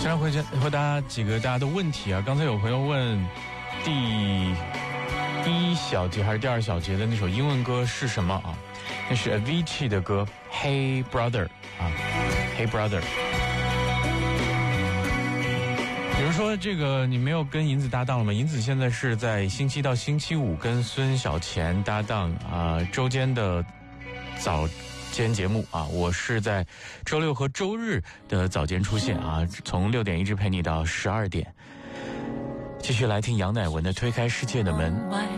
先来回答几个大家的问题啊。刚才有朋友问第一小节还是第二小节的那首英文歌是什么啊？那是 Avicii 的歌 Hey Brother 啊 Hey Brother。比如说这个你没有跟银子搭档了吗？银子现在是在星期到星期五跟孙小钱搭档周间的早间节目啊，我是在周六和周日的早间出现啊，从6点一直陪你到12点。继续来听杨乃文的《推开世界的门》。